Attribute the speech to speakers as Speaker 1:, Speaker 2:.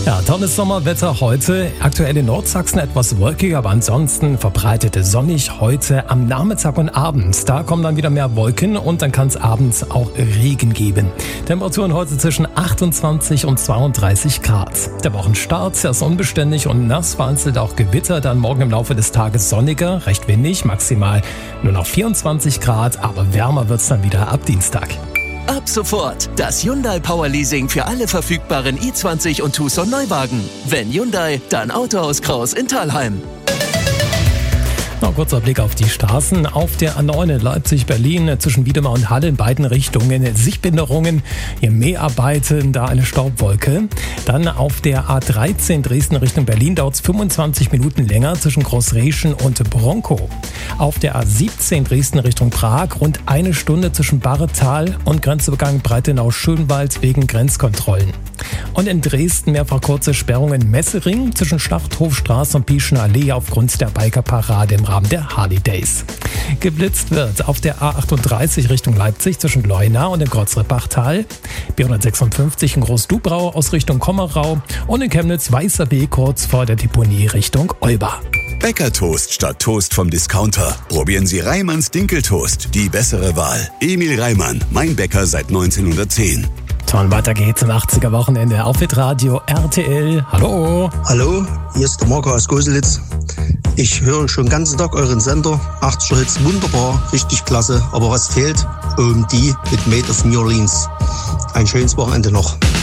Speaker 1: Ja, tolles Sommerwetter heute. Aktuell in Nordsachsen etwas wolkig, aber ansonsten verbreitet sonnig heute am Nachmittag und abends. Da kommen dann wieder mehr Wolken und dann kann es abends auch Regen geben. Temperaturen heute zwischen 28 und 32 Grad. Der Wochenstart ist unbeständig und nass, vereinzelt auch Gewitter. Dann morgen im Laufe des Tages sonniger, recht windig, maximal nur noch 24 Grad, aber wärmer wird es dann wieder ab Dienstag.
Speaker 2: Ab sofort das Hyundai Power Leasing für alle verfügbaren i20 und Tucson Neuwagen. Wenn Hyundai, dann Autohaus Kraus in Thalheim.
Speaker 1: Noch kurzer Blick auf die Straßen. Auf der A9 in Leipzig-Berlin zwischen Wiedemar und Halle in beiden Richtungen Sichtbehinderungen, hier Mäharbeiten, da eine Staubwolke. Dann auf der A13 Dresden Richtung Berlin dauert es 25 Minuten länger zwischen Großreschen und Bronkow. Auf der A17 Dresden Richtung Prag rund eine Stunde zwischen Barretal und Grenzübergang Breitenau-Schönwald wegen Grenzkontrollen. Und in Dresden mehrfach kurze Sperrungen in Messering zwischen Schlachthofstraße und Pieschner Allee aufgrund der Bikerparade im Rahmen der Harley Days. Geblitzt wird auf der A38 Richtung Leipzig zwischen Leuna und dem Kreuzrippachtal, B156 in Großdubrau aus Richtung Kommerau und in Chemnitz Weißer Weg kurz vor der Deponie Richtung Olba.
Speaker 3: Bäckertoast statt Toast vom Discounter. Probieren Sie Reimanns Dinkeltoast, die bessere Wahl. Emil Reimann, mein Bäcker seit 1910.
Speaker 1: Und weiter geht's im 80er Wochenende auf Hitradio RTL. Hallo.
Speaker 4: Hallo, hier ist der Marco aus Goselitz. Ich höre schon den ganzen Tag euren Sender. 80er Hits, wunderbar, richtig klasse. Aber was fehlt? Die mit Made of New Orleans. Ein schönes Wochenende noch.